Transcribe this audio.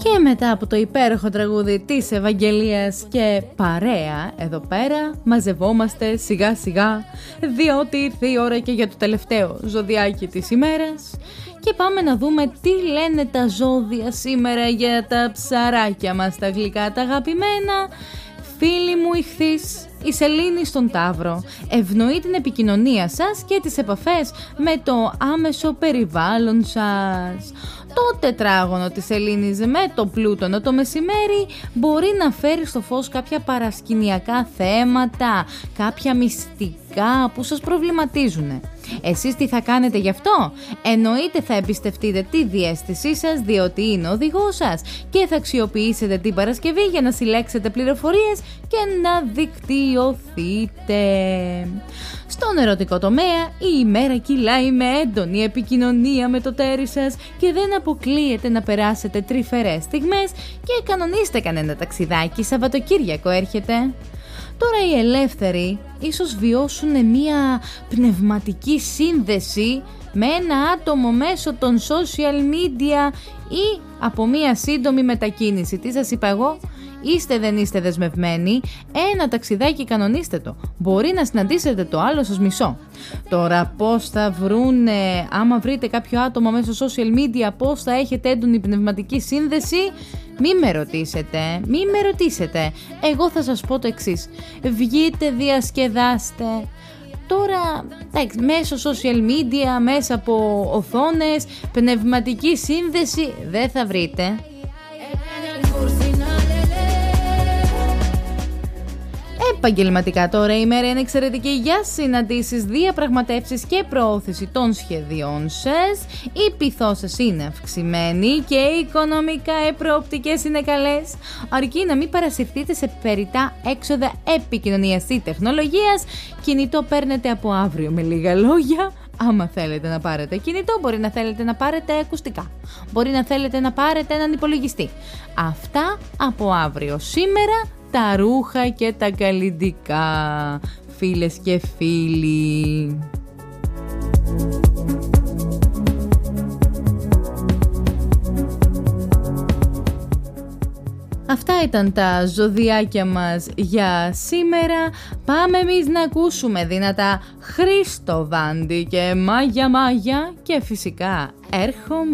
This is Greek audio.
Και μετά από το υπέροχο τραγούδι της Ευαγγελίας και παρέα εδώ πέρα μαζευόμαστε σιγά σιγά, διότι ήρθε η ώρα και για το τελευταίο ζωδιάκι της ημέρας και πάμε να δούμε τι λένε τα ζώδια σήμερα για τα ψαράκια μας, τα γλυκά, τα αγαπημένα. Φίλοι μου Ιχθύς, η Σελήνη στον Ταύρο ευνοεί την επικοινωνία σας και τις επαφές με το άμεσο περιβάλλον σας. Το τετράγωνο της Σελήνης με το Πλούτονο το μεσημέρι μπορεί να φέρει στο φως κάποια παρασκηνιακά θέματα, κάποια μυστικά που σας προβληματίζουν. Εσείς τι θα κάνετε γι' αυτό? Εννοείται θα εμπιστευτείτε τη διαίσθησή σας, διότι είναι ο οδηγός σας, και θα αξιοποιήσετε την Παρασκευή για να συλλέξετε πληροφορίες και να δικτυωθείτε. Στον ερωτικό τομέα η ημέρα κυλάει με έντονη επικοινωνία με το τέρι σας και δεν αποκλείεται να περάσετε τρυφερές στιγμές και κανονίστε κανένα ταξιδάκι, Σαββατοκύριακο έρχεται. Τώρα οι ελεύθεροι ίσως βιώσουν μια πνευματική σύνδεση με ένα άτομο μέσω των social media ή από μια σύντομη μετακίνηση. Τι σας είπα εγώ? Είστε δεν είστε δεσμευμένοι, ένα ταξιδάκι κανονίστε το. Μπορεί να συναντήσετε το άλλο σας μισό. Τώρα πώς θα βρούνε, άμα βρείτε κάποιο άτομο μέσω social media, πώς θα έχετε έντονη πνευματική σύνδεση? Μη με ρωτήσετε. Εγώ θα σας πω το εξής. Βγείτε, διασκεδάστε. Τώρα, εντάξει, μέσω social media, μέσα από οθόνες, πνευματική σύνδεση δεν θα βρείτε. Επαγγελματικά τώρα η ημέρα είναι εξαιρετική για συναντήσεις, διαπραγματεύσεις και προώθηση των σχεδίων σας. Η πειθός σας είναι αυξημένη και οικονομικά οι προοπτικές είναι καλές, αρκεί να μην παρασυρθείτε σε περιττά έξοδα επικοινωνίας ή τεχνολογίας. Κινητό παίρνετε από αύριο, με λίγα λόγια. Άμα θέλετε να πάρετε κινητό, μπορεί να θέλετε να πάρετε ακουστικά, μπορεί να θέλετε να πάρετε έναν υπολογιστή. Αυτά από αύριο. Σήμερα τα ρούχα και τα καλλυντικά, φίλες και φίλοι. Αυτά ήταν τα ζωδιάκια μας για σήμερα. Πάμε εμείς να ακούσουμε δυνατά Χριστοβάντη και Μάγια και φυσικά έρχομαι.